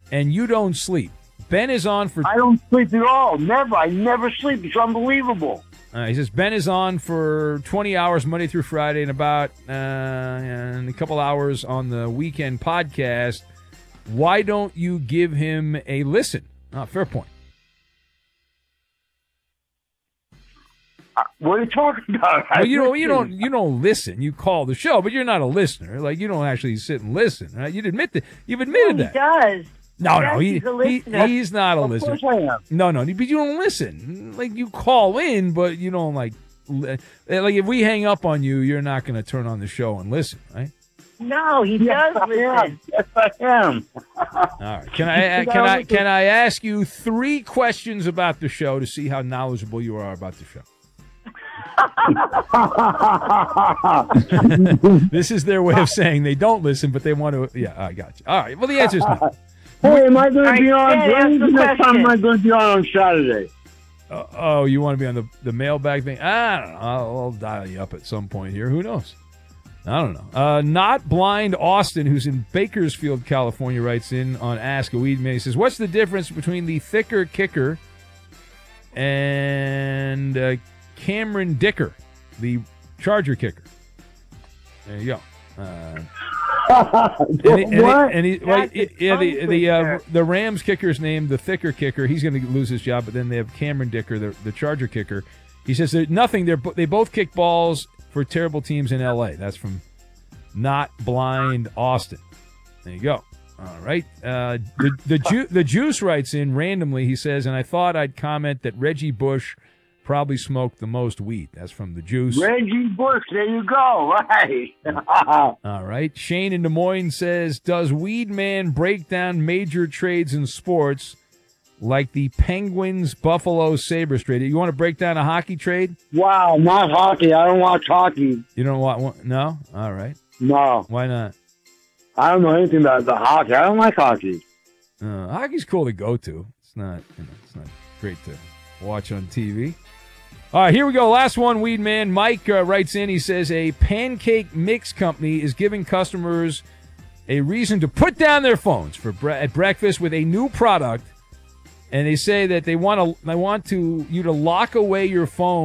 and you don't sleep. Ben is on for... I don't sleep at all. Never. I never sleep. It's unbelievable. He says Ben is on for 20 hours Monday through Friday and about and a couple hours on the weekend podcast. Why don't you give him a listen? Fair point. What are you talking about? Well, you don't listen. You call the show, but you're not a listener. Like, you don't actually sit and listen. Right? You've admitted that. He does. No, he's not a Of listener. course I am. No, but you don't listen. Like, you call in, but you don't like if we hang up on you, you're not going to turn on the show and listen, right? No, he does listen. Yes, I am. All right. Can I ask you 3 questions about the show to see how knowledgeable you are about the show? This is their way of saying they don't listen, but they want to. Yeah, I got you. All right. Well, the answer is no. Hey, am I going to be on? When's the Next time am I question? going to be on Saturday? You want to be on the mailbag thing? I don't know. I'll dial you up at some point here. Who knows? I don't know. Not Blind Austin, who's in Bakersfield, California, writes in on Ask a Weed Man. He says, what's the difference between the thicker kicker and Cameron Dicker, the Charger kicker? There you go. The Rams kicker's named the thicker kicker. He's going to lose his job, but then they have Cameron Dicker, the Charger kicker. He says nothing. They both kick balls for terrible teams in L.A. That's from Not Blind Austin. There you go. All right. The Juice writes in randomly. He says, and I thought I'd comment that Reggie Bush probably smoked the most weed. That's from the Juice. Reggie Bush, there you go. Right. All right. Shane in Des Moines says, does Weed Man break down major trades in sports like the Penguins Buffalo Sabres trade? You want to break down a hockey trade? Wow, not hockey. I don't watch hockey. You don't want? No? All right. No. Why not? I don't know anything about the hockey. I don't like hockey. Hockey's cool to go to. It's not great to watch on TV. All right, here we go. Last one, Weed Man. Mike writes in. He says, a pancake mix company is giving customers a reason to put down their phones at breakfast with a new product, and they say that they want you to lock away your phone